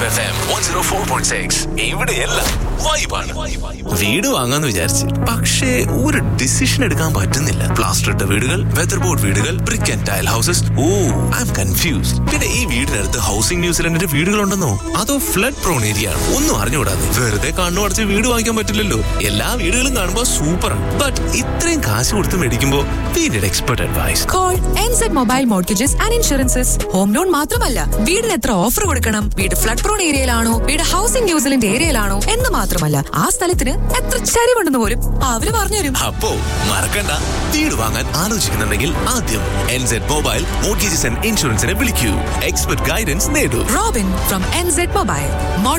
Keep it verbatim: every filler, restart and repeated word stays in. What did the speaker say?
F M one oh four point six. ഇവിടെയെല്ലാം വൈബാണ്. വീട് വാങ്ങാന്ന് വിചാരിച്ചു, പക്ഷേ ഒരു ഡിസിഷൻ എടുക്കാൻ പറ്റുന്നില്ല. പ്ലാസ്റ്റർ ഇട്ട വീടുകൾ, വെതർ ബോർഡ് വീടുകൾ, brick and tile houses. Oh, I M confused. പിന്നെ ഈ വീടിനടുത്ത് ഹൗസിംഗ് ന്യൂസിലൻഡിന്റെ വീടുകളുണ്ടെന്നോ അതോ ഫ്ലഡ് പ്രോൺ ഏരിയ ആണ്? ഒന്നും അറിഞ്ഞുകൂടാതെ വെറുതെ കണ്ണു അടച്ച് വീട് വാങ്ങിക്കാൻ പറ്റില്ലല്ലോ. എല്ലാ വീടുകളും കാണുമ്പോൾ സൂപ്പറാണ്, ബട്ട് ഇത്രയും കാശ് കൊടുത്ത് മേടിക്കുമ്പോൾ we need expert advice. Call N Z Mobile Mortgages and Insurances. Home loan മാത്രമല്ല, വീടിന് എത്ര ഓഫർ കൊടുക്കണം, വീട് ഫ്ലഡ് പ്രോൺ ഏരിയയിലാണോ, വീട് ഹൗസിംഗ് ന്യൂസിലൻഡ് ഏരിയയിലാണോ എന്ന് മാത്രമല്ല, ആ സ്ഥലത്തിന് എത്ര ചരിവുണ്ടെന്ന് പോലും അവര് പറഞ്ഞുതരും. അപ്പോ മറക്കണ്ട, വീട് വാങ്ങാൻ ആലോചിക്കുന്നുണ്ടെങ്കിൽ ആദ്യം N Z Mobile Mortgages and Insuranceനെ വിളിക്കൂ. എക്സ്പെർട്ട് ഗൈഡൻസ് നേടൂ. Robin from N Z Mobile.